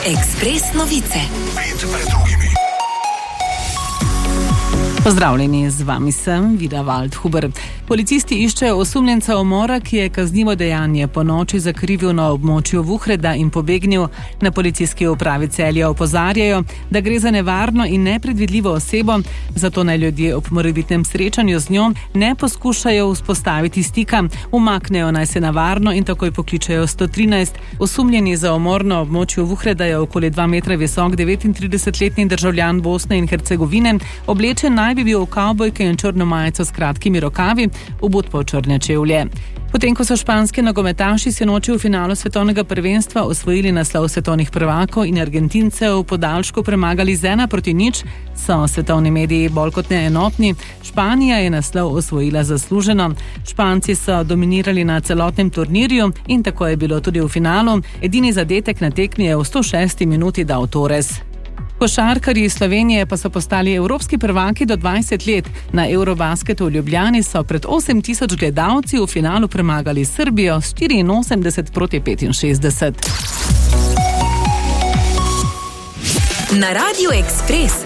Ekspres novice. Pozdravljeni, z vami sem Vida Waldhuber. Policisti iščejo osumljenca umora, ki je kaznivo dejanje po noči zakrivil na območju Vuhreda in pobegnil. Na policijski upravi Celja opozarjajo, da gre za nevarno in nepredvidljivo osebo, zato naj ljudje ob morebitnem srečanju z njo ne poskušajo vzpostaviti stika, umaknejo naj se na varno in takoj pokličejo 113. Osumljeni za umor na območju Vuhreda je okoli 2 metra visok 39-letni državljan Bosne in Hercegovine, oblečen naj bi bil v kavbojke in črno majico s kratkimi rokavi, obut pa v črne čevlje. Potem, ko so španski nogometaši sinoči v finalu svetovnega prvenstva osvojili naslov svetovnih prvakov in Argentince v podaljšku premagali z 1-0, so svetovni mediji bolj kot ne enotni. Španija je naslov osvojila zasluženo. Španci so dominirali na celotnem turnirju in tako je bilo tudi v finalu. Edini zadetek na tekmi je v 106. minuti dal Torres. Košarkarji Slovenije pa so postali evropski prvaki do 20 let. Na Eurobasketu v Ljubljani so pred 8000 gledalci v finalu premagali Srbijo s 84-65. Na Radiu Ekspres